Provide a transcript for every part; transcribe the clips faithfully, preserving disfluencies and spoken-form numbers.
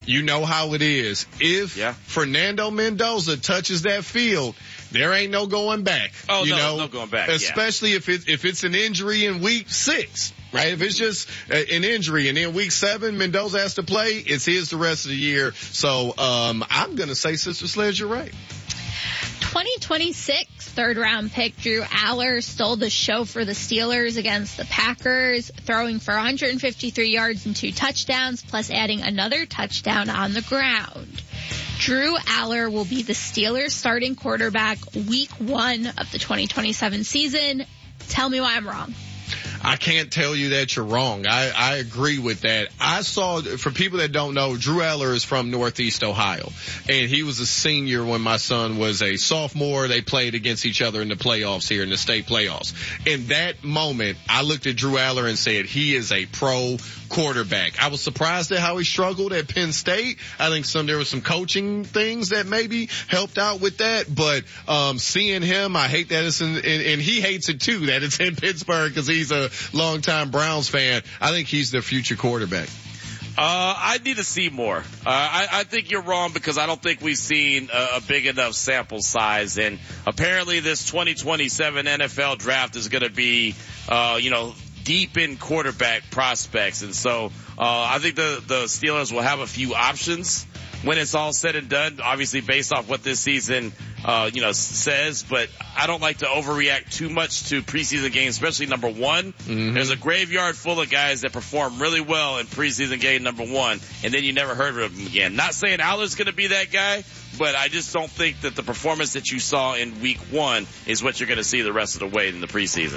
You know how it is. If yeah. Fernando Mendoza touches that field, there ain't no going back. Oh, you no, know? no going back. Especially yeah. if it, if it's an injury in week six, right? If it's just an injury and then week seven, Mendoza has to play, it's his the rest of the year. So, um, I'm going to say, Sister Sledge, you're right. twenty twenty-six third round pick Drew Aller stole the show for the Steelers against the Packers, throwing for one hundred fifty-three yards and two touchdowns, plus adding another touchdown on the ground. Drew Aller will be the Steelers starting quarterback week one of the twenty twenty-seven season. Tell me why I'm wrong. I can't tell you that you're wrong. I, I agree with that. I saw, for people that don't know, Drew Aller is from Northeast Ohio, and he was a senior when my son was a sophomore. They played against each other in the playoffs here, in the state playoffs. In that moment, I looked at Drew Aller and said, he is a pro quarterback. I was surprised at how he struggled at Penn State. I think some there were some coaching things that maybe helped out with that, but um seeing him, I hate that it's in, and, and he hates it too, that it's in Pittsburgh because he's a longtime Browns fan. I think he's their future quarterback. Uh, I need to see more. Uh, I, I think you're wrong because I don't think we've seen a, a big enough sample size. And apparently this twenty twenty-seven N F L draft is going to be, uh, you know, deep in quarterback prospects. And so, uh, I think the, the Steelers will have a few options when it's all said and done, obviously based off what this season, uh, you know, says, but I don't like to overreact too much to preseason games, especially number one. Mm-hmm. There's a graveyard full of guys that perform really well in preseason game number one, and then you never heard of them again. Not saying Aller's going to be that guy, but I just don't think that the performance that you saw in week one is what you're going to see the rest of the way in the preseason.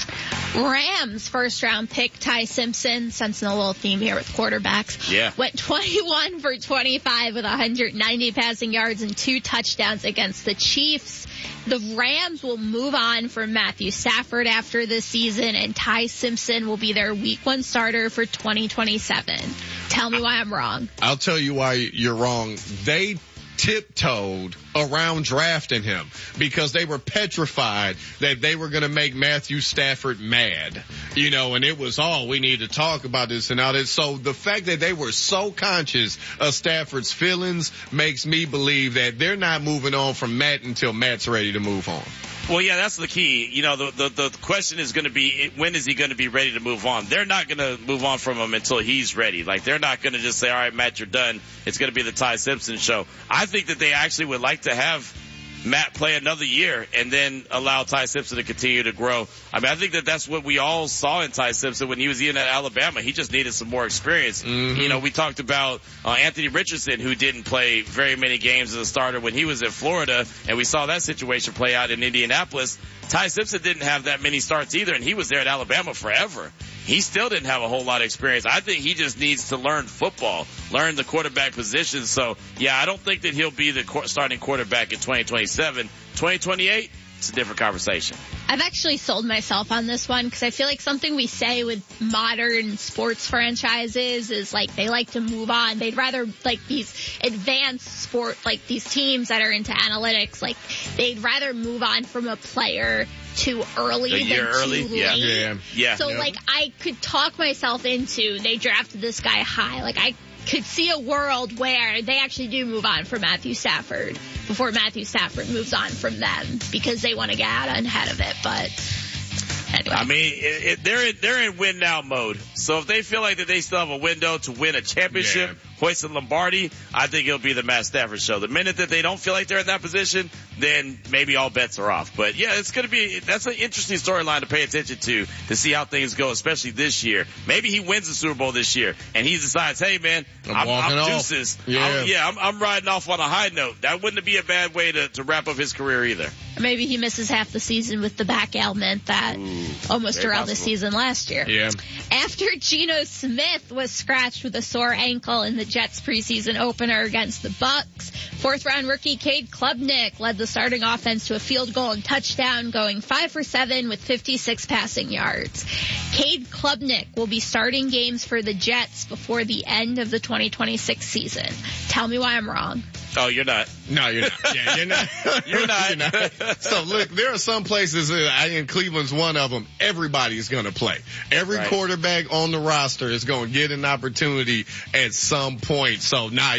Rams first round pick Ty Simpson, sensing a little theme here with quarterbacks. Yeah. Went twenty-one for twenty-five with one hundred ninety passing yards and two touchdowns against the Chiefs. The Rams will move on from Matthew Stafford after this season, and Ty Simpson will be their week one starter for twenty twenty-seven. Tell me why I'm wrong. I'll tell you why you're wrong. They tiptoed around drafting him because they were petrified that they were going to make Matthew Stafford mad, you know, and it was, oh, we need to talk about this and all that. So the fact that they were so conscious of Stafford's feelings makes me believe that they're not moving on from Matt until Matt's ready to move on. Well, yeah, that's the key. You know, the, the, the question is going to be, when is he going to be ready to move on? They're not going to move on from him until he's ready. Like, they're not going to just say, all right, Matt, you're done. It's going to be the Ty Simpson show. I think that they actually would like to have Matt play another year and then allow Ty Simpson to continue to grow. I mean, I think that that's what we all saw in Ty Simpson when he was in at Alabama. He just needed some more experience. Mm-hmm. You know, we talked about uh, Anthony Richardson, who didn't play very many games as a starter when he was in Florida, and we saw that situation play out in Indianapolis. Ty Simpson didn't have that many starts either, and he was there at Alabama forever. He still didn't have a whole lot of experience. I think he just needs to learn football, learn the quarterback position. So, yeah, I don't think that he'll be the starting quarterback in twenty twenty-seven. twenty twenty-eight, it's a different conversation. I've actually sold myself on this one because I feel like something we say with modern sports franchises is like they like to move on. They'd rather, like, these advanced sport, like these teams that are into analytics, like they'd rather move on from a player too early a year than early? too Yeah. late. Yeah. Yeah. So, yeah. like, I could talk myself into they drafted this guy high. Like, I could see a world where they actually do move on from Matthew Stafford before Matthew Stafford moves on from them because they want to get out ahead of it. But anyway. I mean, it, it, they're in, they're in win now mode. So if they feel like that they still have a window to win a championship, yeah. hoist a Lombardi, I think it'll be the Matt Stafford show. The minute that they don't feel like they're in that position, then maybe all bets are off. But yeah, it's going to be, that's an interesting storyline to pay attention to, to see how things go, especially this year. Maybe he wins the Super Bowl this year and he decides, hey man, I'm, I'm, I'm off. deuces. Yeah, I'm, yeah, I'm, I'm riding off on a high note. That wouldn't be a bad way to, to wrap up his career either. Or maybe he misses half the season with the back ailment that Ooh, almost around possible. the season last year. Yeah. After Geno Smith was scratched with a sore ankle in the Jets preseason opener against the Bucks, fourth round rookie Cade Klubnik led the starting offense to a field goal and touchdown, going five for seven with fifty-six passing yards. Cade Klubnik will be starting games for the Jets before the end of the twenty twenty-six season. Tell me why I'm wrong. Oh, you're not. No, you're not. Yeah, you're not. You're not. You're not. So look, there are some places, and Cleveland's one of them, everybody's going to play. Every right. quarterback on the roster is going to get an opportunity at some point. So, nah,